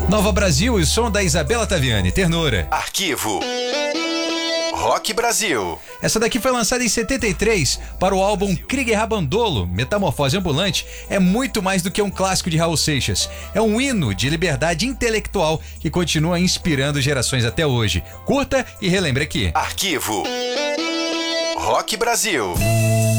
Nova Brasil, o som da Isabela Taviani, Ternura. Arquivo Rock Brasil. Essa daqui foi lançada em 73 para o álbum Krieger Rabandolo, Metamorfose Ambulante. É muito mais do que um clássico de Raul Seixas. É um hino de liberdade intelectual que continua inspirando gerações até hoje. Curta e relembre aqui. Arquivo Rock Brasil.